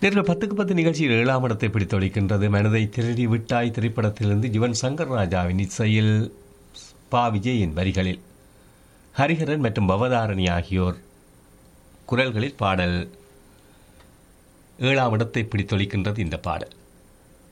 நேர்கள் 10க்கு 10 நிகழ்ச்சியில் 7ஆம் இடத்தை பிடித்தொழிக்கின்றது. மனதை திருடி விட்டாய் திரைப்படத்திலிருந்து யுவன் சங்கர் ராஜாவின் இசையில் பா விஜயின் வரிகளில் ஹரிஹரன் மற்றும் பவதாரணி ஆகியோர் குரல்களில் பாடல் 7ஆம் இடத்தை பிடித்தொழிக்கின்றது. இந்த பாடல்